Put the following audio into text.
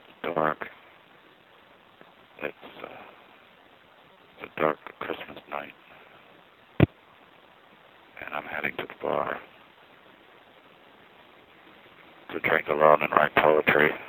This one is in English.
dark. It's a dark Christmas night, and I'm heading to the bar to drink alone and write poetry.